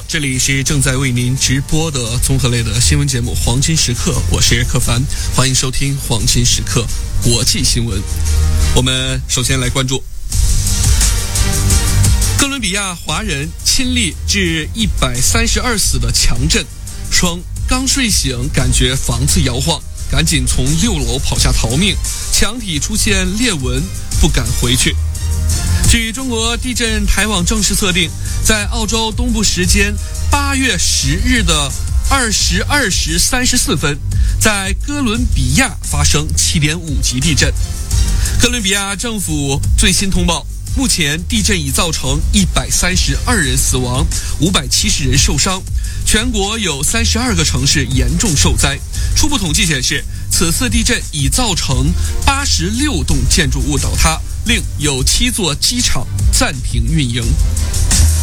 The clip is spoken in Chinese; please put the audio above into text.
这里是正在为您直播的综合类的新闻节目《黄金时刻》，我是柯凡，欢迎收听《黄金时刻》国际新闻。我们首先来关注哥伦比亚华人亲历致132死的强震，称刚睡醒感觉房子摇晃，赶紧从6楼跑下逃命，墙体出现裂纹，不敢回去。据中国地震台网正式测定，在澳洲东部时间8月10日的22时34分，在哥伦比亚发生7.5级地震。哥伦比亚政府最新通报，目前地震已造成132人死亡，570人受伤，全国有32个城市严重受灾。初步统计显示，此次地震已造成86栋建筑物倒塌，另有7座机场暂停运营。